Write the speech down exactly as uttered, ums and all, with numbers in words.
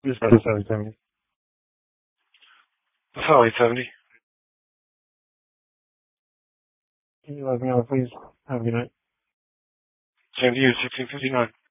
Just got to seven seventy. What's up, eight seventy? Can you let me know, please? Have a good night. Same to you, sixteen fifty-nine.